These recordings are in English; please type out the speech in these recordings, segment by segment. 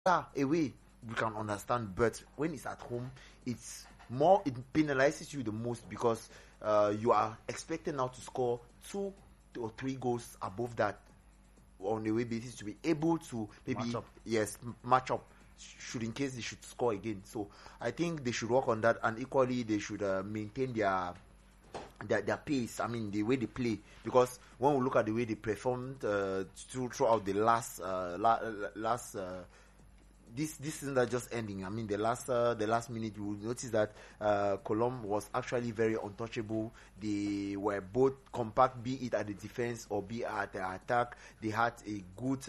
away we can understand, but when it's at home, it's more, it penalizes you the most because you are expected now to score 2 or 3 goals above that on a way basis to be able to maybe match up should in case they should score again. So I think they should work on that, and equally they should maintain their pace. I mean, the way they play, because when we look at the way they performed throughout the last this season that just ending, I mean the last minute, you will notice that Cologne was actually very untouchable. They were both compact, be it at the defense or be at the attack. They had a good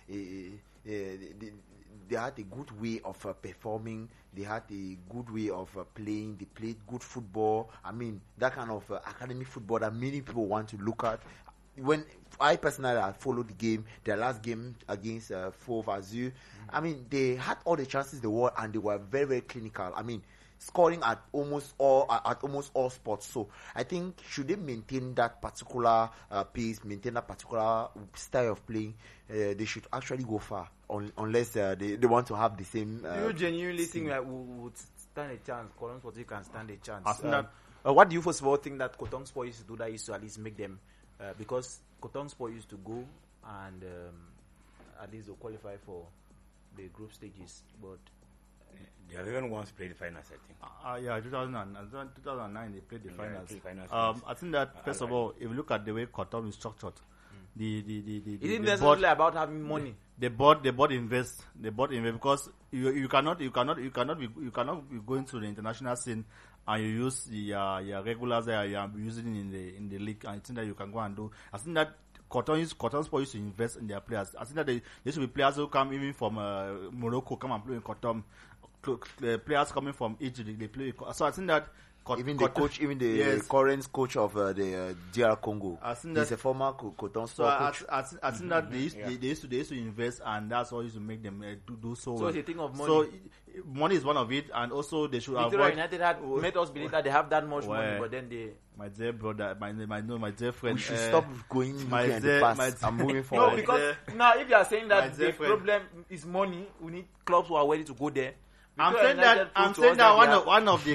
they had a good way of performing. They had a good way of playing. They played good football. I mean, that kind of academic football that many people want to look at. When I personally followed the game, their last game against Fauve Azur, I mean, they had all the chances they were, and they were very, very clinical. I mean, scoring at almost all spots. So I think should they maintain that particular pace, maintain that particular style of playing, they should actually go far. Unless they want to have the same. Do you genuinely think that we would stand a chance? Cologne Sport can stand a chance. What do you first of all think that Cotton Sport used to do that used to at least make them? Because Cotton Sport used to go and at least qualify for the group stages, but they have even once played the finals, I think. 2009 they played the finals. I think that first of all, if you look at the way Cotton is structured, is it necessarily about having money? The board invest because you cannot be going to the international scene and you use your regulars there, you are using in the league, and I think that you can go and do. I think that Cotton Sport used to invest in their players. I think that there should be players who come even from Morocco, come and play in Cotton. Players coming from Egypt, they play. So I think that the current coach of the DR Congo, he's a former Cotton Sport coach. I think that they used to invest, and that's what used to make them do so. So it's a thing of money. So money is one of it, and also they should avoid. United had made us believe that they have that much money, but then they. My dear brother, my dear friend. We should stop going in the past and moving forward. No, because now if you are saying that the problem is money, we need clubs who are ready to go there. I'm saying that one of the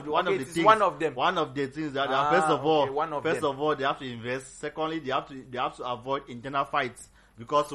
things that first of all they have to invest. Secondly, they have to avoid internal fights, because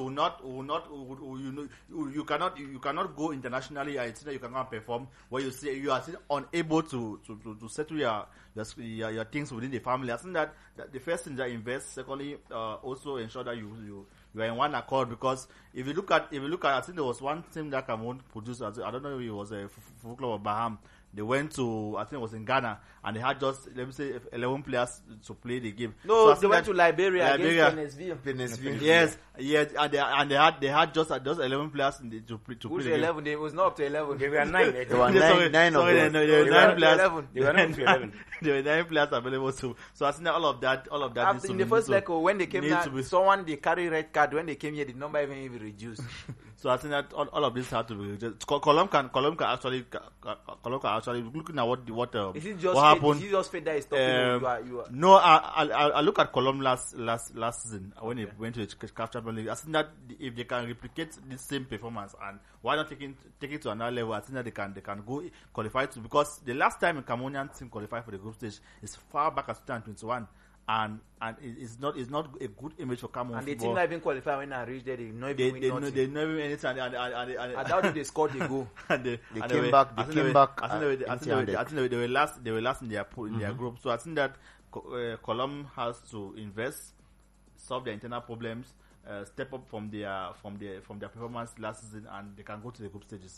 you cannot go internationally and you cannot perform where you say you are still unable to settle your things within the family. I think that the first thing that invest. Secondly, also ensure that you are in one accord, because if you look at, I think there was one team that Cameroon produced. I don't know if it was a football club of Baham. They went to, I think it was in Ghana, and they had just, let me say, 11 players to play the game. No, so they went to Liberia against Penisville. Yes, and they had just 11 players to play the game. 11? It was not up to 11. They were 9. There were nine of them. There were 9 players. They were not up to 11. There were 9 players available too. So I think that all of that in the first leg, when they came here, someone they carry red card. When they came here, the number even reduced. So I think that all of this had to be reduced. Cologne can actually looking at what happened. Is it just fate that is stopping you? No, I look at Cologne last season when they went to the CAF Champions League. I think that if they can replicate the same performance, and why not take it to another level? I think that they can go qualify to, because the last time a Cameroonian team qualified for the group stage is far back as 2021. And it's not a good image for Cameroon. And the team not even qualified when I reached there. They not even win nothing. They never win anything. I doubt if they scored the goal. They came back. I think they were last in their pool, in their group. So I think that Cologne has to invest, solve their internal problems, step up from their performance last season, and they can go to the group stages.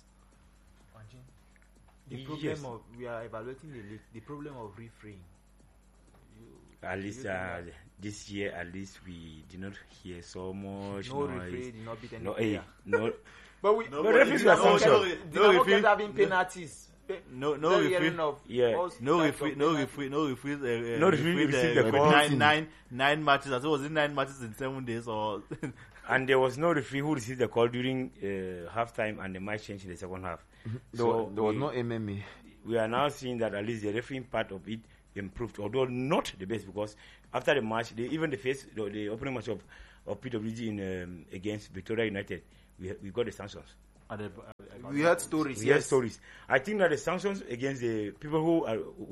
The problem of, we are evaluating the problem of refereeing. At least this year, at least we did not hear so much no noise. Referee did not beat any player. But we referees were sanctioned. No referee having penalties. No referee. No referee received the call. Nine matches. I think it was 9 matches in 7 days, or. And there was no referee who received the call during halftime, and the match changed in the second half. So there was no MMA. We are now seeing that at least the refereeing part of it improved, although not the best, because after the match, even the opening match of PWG against Victoria United, we got the sanctions. We heard stories. We heard Yes. stories. I think that the sanctions against the people who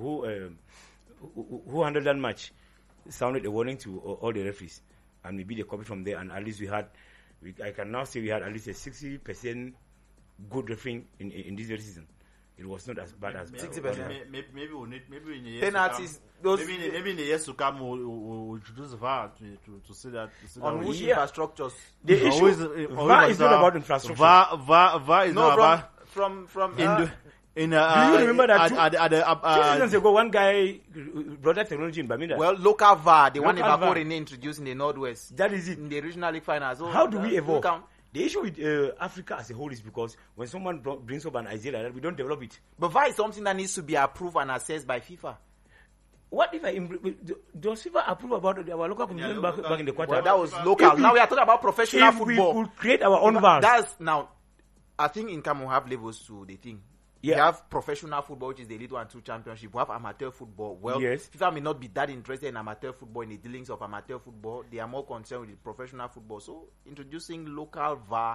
handled that match sounded a warning to all the referees, and maybe they copied from there. And at least I can now say we had at least a 60% good refereing in this very season. It was not as bad as 60%. Maybe in the years Penalties. to come, Those maybe in the years to come we'll introduce VAR to see that. on which Yeah. infrastructures? The issue, VAR is not about infrastructure. VAR is not about. From Do you remember that two seasons ago, one guy brought that technology in Bermuda? well, local VAR, the one Local VAR. Ibako introduced in the Northwest That is it. in the regional league finals. So How do we evolve? count. The issue with Africa as a whole is because when someone brings up an idea like that, we don't develop it. But VAR is something that needs to be approved and assessed by FIFA. What if does FIFA approve about our local competition back in the quarter? Well, that was local. If Now we are talking about professional if football. we could create our own VAR. That's now. I think in Cameroon we have levels to the thing. Yeah. We have professional football, which is the Elite 1 2 championship. We have amateur football. Well, Yes. FIFA may not be that interested in amateur football, in the dealings of amateur football. They are more concerned with the professional football. So, introducing local VAR.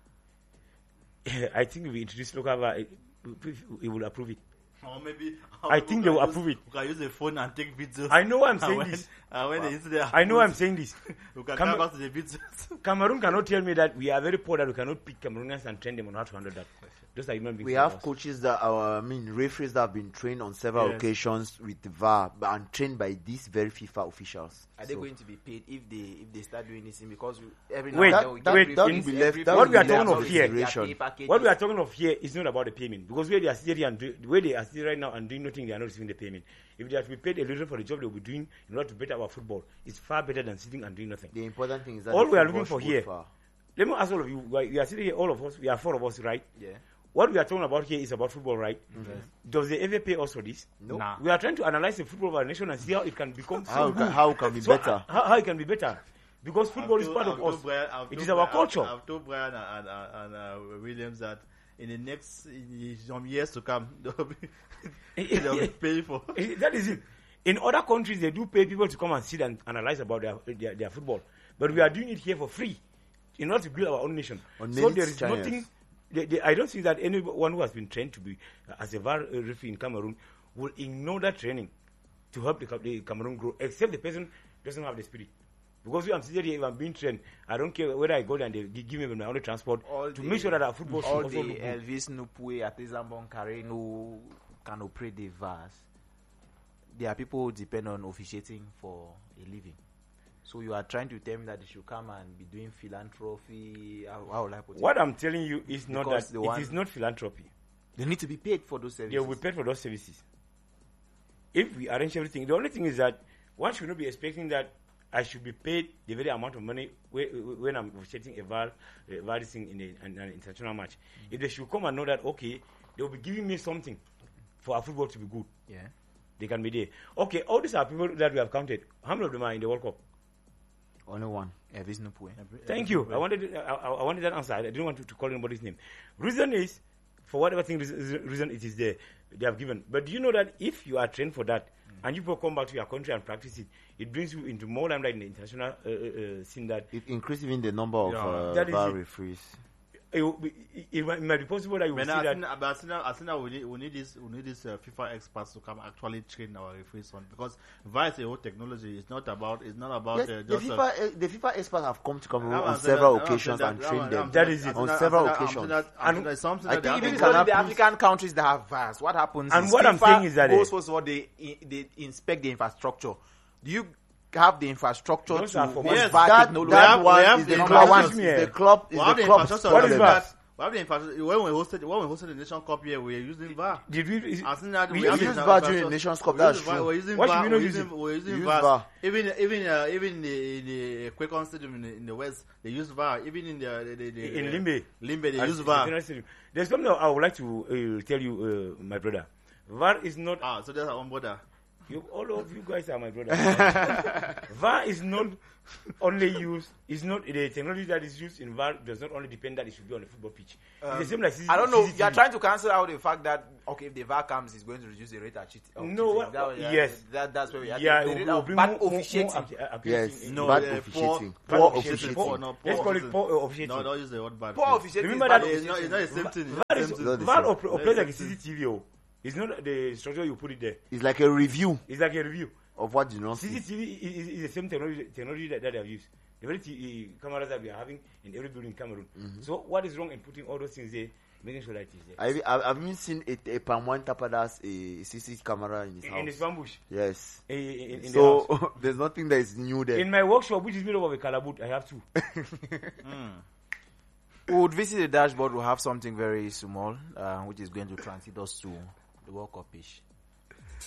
I think if we introduce local VAR, it will approve it. Or maybe I think they will approve it. We can use a phone and take videos. I know why I'm saying when, this. when they use their I know why I'm saying this. we can Come- come back to the videos. Cameroon cannot tell me that we are very poor that we cannot pick Cameroonians and train them on how to handle that. Those are human beings. We like have us. coaches that referees that have been trained on several Yes. occasions with the VAR and trained by these very FIFA officials. Are they So- going to be paid if they start doing this thing? Because every now Wait, and then we get wait, that briefings, will be left- every that what we are briefing, talking of their here- pay packages. What we are talking of here is not about the payment, because where they are sitting here and the way they are sitting right now and doing nothing, they are not receiving the payment. If they have to be paid a little for the job they will be doing in order to better our football, it's far better than sitting and doing nothing. The important thing is that All the we are football looking for should go here- far. Let me ask all of you, we are sitting here, all of us, we are four of us, right? Yeah. What we are talking about here is about football, right? Does they ever pay us for this? No. Nah. We are trying to analyze the football of our nation and see how it can become How so can- good. how can be So, better? How it can be better. Because football is part of us. It is our culture. I've told Brian and Williams that in the next some years to come, they'll be paying for. That is it. In other countries, they do pay people to come and sit and analyze about their football. But we are doing it here for free in order to build our own nation. On So many there is channels. nothing. I don't think that anyone who has been trained to be as a VAR referee in Cameroon will ignore that training to help the Cameroon grow, except the person doesn't have the spirit. Because I'm sitting here, if I'm being trained, I don't care whether I go there and they give me my own transport to make sure that our football should all also the look good. Elvis Nupue, Artisan Bonkare, no can operate the VARs. There are people who depend on officiating for a living. So you are trying to tell me that they should come and be doing philanthropy? How will I put it? What I'm telling you is not Because that the it one- is not philanthropy. They need to be paid for those They services. will pay for those services. If we arrange everything, the only thing is that one should not be expecting that I should be paid the very amount of money when I'm officiating a VAR thing in an international match. If they should come and know that, okay, they will be giving me something for our football to be good, Yeah. they can be there. Okay, all these are people that we have counted. How many of them are in the World Cup? Only one. Elvis Nupue. Thank you. I wanted that answer. I didn't want to call anybody's name. Reason is, for whatever thing reason it is there, they have given. But do you know that if you are trained for that, and you people come back to your country and practice it, it brings you into more limelight in the international scene that It increases even the number of that is VAR it. referees. it might be possible that you will see that. I think we need these FIFA experts to come actually train our referees on, because VAR is a whole technology. It's not about Yes, just the FIFA experts have come to Cameroon I'm on saying several that- I'm occasions saying and that- trained I'm them. That is it. On several occasions. And it's something I that think they even have to- Even Can in the I African countries that have VARs, what happens And is what I'm FIFA saying is that, goes first of all, they inspect the infrastructure. Do you have the infrastructure Those to are for use yes, VAR That technology? that we one have is the the number club. one. Is the club. Is We have the the club. infrastructure. What is VAR? We have the infrastructure. When we hosted the Nation Cup here, we were using VAR. Did we? I think that We we have used the VAR during infrastructure. the Nations Cup, We that's use VAR, true. We're using Why should VAR. we not We're use using- it? we're using Use VAR. VAR. Even in the Quakon Stadium in the West, they use VAR. Even in the In Limbe. they use VAR. There's something I would like to tell you, my brother. VAR is not. So there's our border. All of you guys are my brothers. VAR is not only used. It's not the technology that is used in VAR does not only depend that it should be on the football pitch. It's the same like I don't know. CCTV. You are trying to cancel out the fact that if the VAR comes, it's going to reduce the rate of cheating. No, yes. That's where we are. Yeah, The it rate will of bring bad more officiating. Yes, No, bad yeah, officiating. poor Poor officiating. officiating. Let's call it poor officiating. No, don't use the word bad. Poor please. officiating. Remember is bad that It's officiating. not the same thing. VAR It's is the same thing. VAR same. operates like a CCTV. It's not the structure you put it there. It's like a review It's like a review. of what you don't see. CCTV is the same technology that they have used. The very cameras that we are having in every building in Cameroon. So what is wrong in putting all those things there, making sure that it's there? I've even seen a Pamwan Tapadas a CCTV camera in his In his house. bambush. Yes. In the house. So there's nothing that is new there. In my workshop, which is made up of a calaboot, I have two. We would visit the dashboard. We'll have something very small, which is going to transit us to the World Cup pitch.